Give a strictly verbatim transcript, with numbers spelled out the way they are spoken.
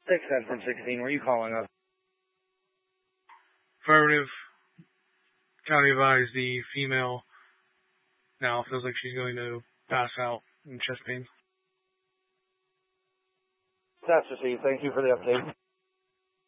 six ten from sixteen, where are you calling us? Affirmative. County advised the female now feels like she's going to pass out in chest pain. That's received. Thank you for the update.